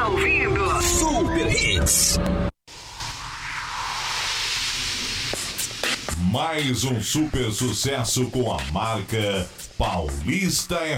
está ouvindo Super Hits. Mais um super sucesso com a marca Paulista